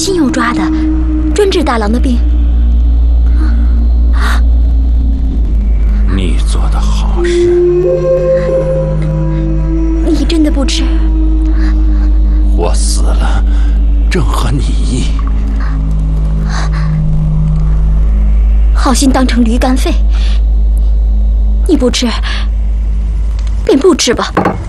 亲友抓的，专治大郎的病。 你做的好事。 你真的不吃？ 我死了，正合你意。 好心当成驴肝肺，你不吃，便不吃吧。